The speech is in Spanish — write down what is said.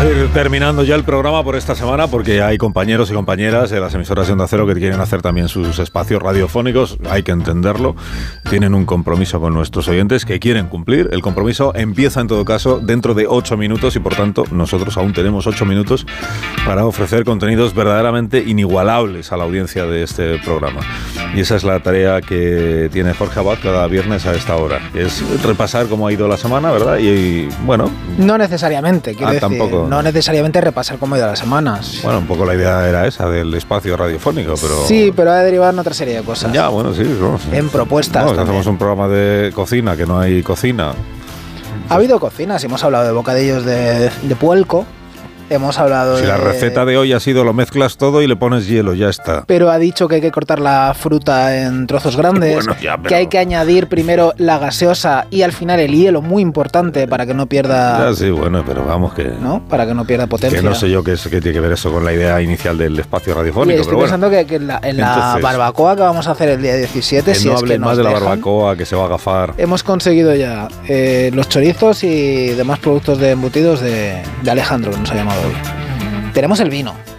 Terminando ya el programa por esta semana, porque hay compañeros y compañeras de las emisoras de Onda Cero que quieren hacer también sus espacios radiofónicos. Hay que entenderlo. Tienen un compromiso con nuestros oyentes que quieren cumplir. El compromiso empieza en todo caso dentro de 8 minutos y por tanto nosotros aún tenemos 8 minutos para ofrecer contenidos verdaderamente inigualables a la audiencia de este programa. Y esa es la tarea que tiene Jorge Abad cada viernes a esta hora. Es repasar cómo ha ido la semana, ¿verdad? Y bueno... No necesariamente, quiero decir. Tampoco. No necesariamente repasar cómo ha ido las semanas. Bueno, un poco la idea era esa, del espacio radiofónico, pero... Sí, pero ha derivado en otra serie de cosas. Ya, bueno, sí. No, en propuestas no, hacemos un programa de cocina, que no hay cocina. Ha habido cocinas, hemos hablado de bocadillos de puelco. Hemos hablado si la receta de hoy ha sido lo mezclas todo y le pones hielo, ya está. Pero ha dicho que hay que cortar la fruta en trozos grandes, bueno, ya, pero... que hay que añadir primero la gaseosa y al final el hielo, muy importante para que no pierda... Ya, sí, bueno, pero vamos que... ¿No? Para que no pierda potencia. Que no sé yo qué tiene que ver eso con la idea inicial del espacio radiofónico. Sí, estoy pensando que en la barbacoa que vamos a hacer el día 17... no hablen más de la barbacoa, que se va a agafar. Hemos conseguido ya los chorizos y demás productos de embutidos de Alejandro, que nos ha llamado hoy. Tenemos el vino.